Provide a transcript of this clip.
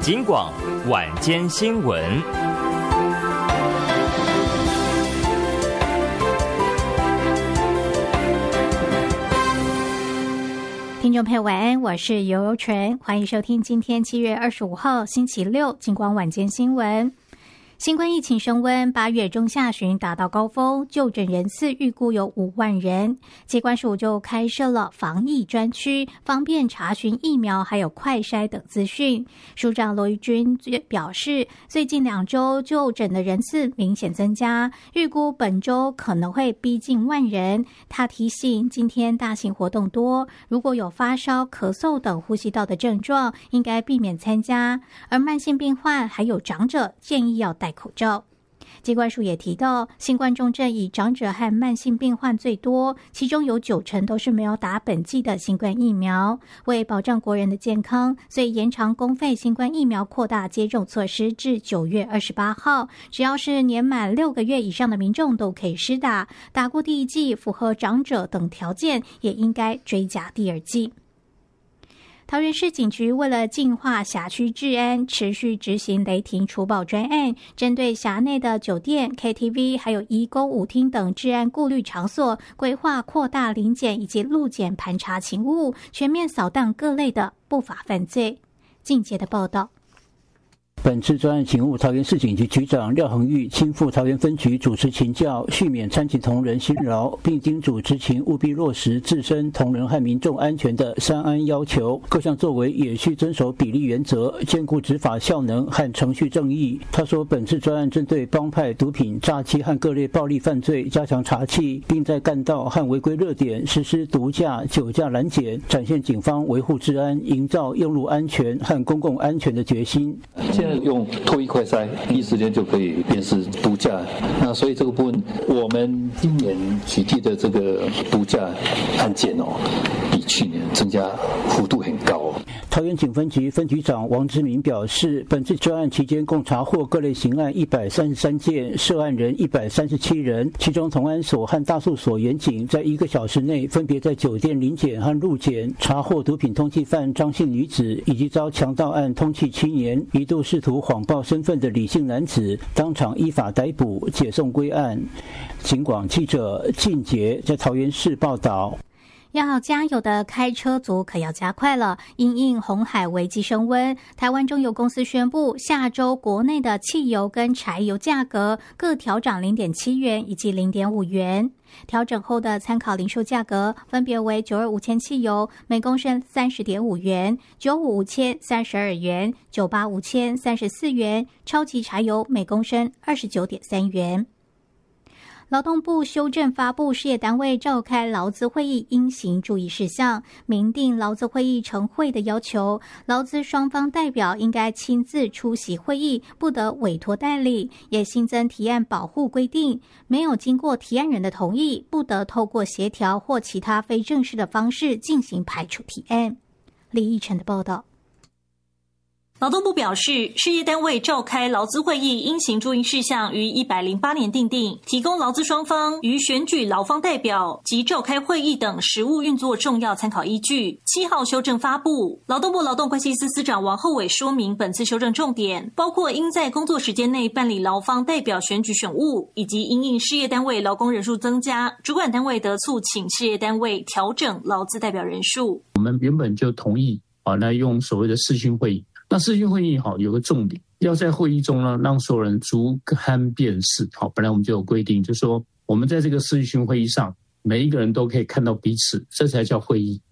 警广晚间新闻。 听众朋友晚安，我是尤尤纯，欢迎收听今天7月25号星期六警广晚间新闻。新冠疫情升温，8月中下旬达到高峰，就诊人次预估有5万人。疾管署就开设了防疫专区，方便查询疫苗还有快筛等资讯。署长罗玉君表示，最近2周就诊的人次明显增加，预估本周可能会逼近1万人。他提醒，今天大型活动多，如果有发烧、咳嗽等呼吸道的症状，应该避免参加。而慢性病患还有长者，建议要戴口罩。疾管署也提到，新冠重症以长者和慢性病患最多，其中有90%都是没有打本剂的新冠疫苗。为保障国人的健康，所以延长公费新冠疫苗扩大接种措施至9月28号，只要是年满6个月以上的民众都可以施打，打过第1剂、符合长者等条件，也应该追加第2剂。桃园市警局为了净化辖区治安，持续执行雷霆除暴专案，针对辖内的酒店、KTV 还有移工舞厅等治安顾虑场所，规划扩大临检以及路检盘查勤务，全面扫荡各类的不法犯罪。进阶的报道。 本次专案勤务，桃园市警局局长廖恒玉亲赴桃园分局主持勤教，续勉参勤同仁辛劳，并叮嘱执勤务必落实自身、同仁和民众安全的3安要求，各项作为也需遵守比例原则，兼顾执法效能和程序正义。他说，本次专案针对帮派、毒品、诈欺和各类暴力犯罪加强查缉，并在干道和违规热点实施毒驾、酒驾拦检，展现警方维护治安、营造用路安全和公共安全的决心。 现在用唾液快筛，第一时间就可以辨识毒驾。那所以这个部分，我们今年取缔的这个毒驾案件比去年增加幅度很高。 桃园警分局分局长王之明表示，本次专案期间共查获各类刑案133件，涉案人137人，其中同安所和大宿所员警在1个小时内分别在酒店临检和路检查获毒品通缉犯张姓女子，以及遭强盗案通缉7年，一度试图谎报身份的李姓男子，当场依法逮捕，解送归案。警广记者靳杰在桃园市报道。 要加油的开车族可要加快了，因应红海危机升温，台湾中油公司宣布，下周国内的汽油跟柴油价格各调涨 0.7 元以及 0.5 元。调整后的参考零售价格分别为925千汽油每公升 30.5 元、955千32元、985千34元，超级柴油每公升 29.3 元。劳动部修正发布事业单位召开劳资会议应行注意事项，明定劳资会议成会的要求，劳资双方代表应该亲自出席会议，不得委托代理，也新增提案保护规定，没有经过提案人的同意，不得透过协调或其他非正式的方式进行排除提案。李义成的报道。 劳动部表示，事业单位召开劳资会议应行注意事项于108年订定，提供劳资双方于选举劳方代表及召开会议等实务运作重要参考依据。7号修正发布，劳动部劳动关系司司长王厚伟说明本次修正重点，包括应在工作时间内办理劳方代表选举选务，以及因应事业单位劳工人数增加，主管单位得促请事业单位调整劳资代表人数。 我们原本就同意来用所谓的视讯会议。那视讯会议有个重点，要在会议中呢让所有人逐勘辨识。本来我们就有规定，就是说我们在这个视讯会议上，每一个人都可以看到彼此，这才叫会议。